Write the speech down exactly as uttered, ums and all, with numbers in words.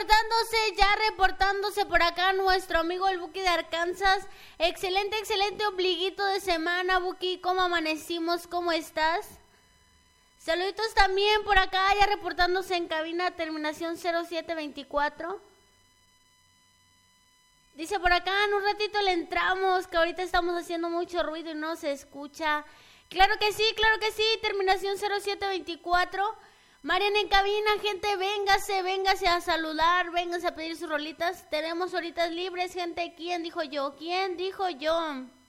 reportándose, ya reportándose por acá nuestro amigo el Buki de Arkansas. Excelente, excelente ombliguito de semana, Buki. ¿Cómo amanecimos? ¿Cómo estás? Saluditos también por acá, ya reportándose en cabina, terminación cero siete veinticuatro. Dice por acá, en un ratito le entramos, que ahorita estamos haciendo mucho ruido y no se escucha. Claro que sí, claro que sí, terminación cero siete veinticuatro. Marian en cabina, gente, véngase, véngase a saludar, véngase a pedir sus rolitas. Tenemos horitas libres, gente. ¿Quién dijo yo? ¿Quién dijo yo?